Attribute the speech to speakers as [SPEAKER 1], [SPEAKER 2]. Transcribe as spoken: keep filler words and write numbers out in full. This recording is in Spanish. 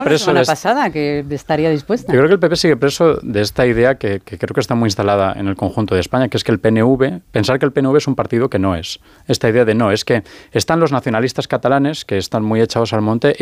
[SPEAKER 1] preso la semana pasada, que estaría dispuesta.
[SPEAKER 2] Yo creo que el P P sigue preso de esta idea que, que creo que está muy instalada en el conjunto de España, que es que el P N V, pensar que el P N V es un partido que no es. Esta idea de no, es que están los nacionalistas catalanes, que están muy echados al monte,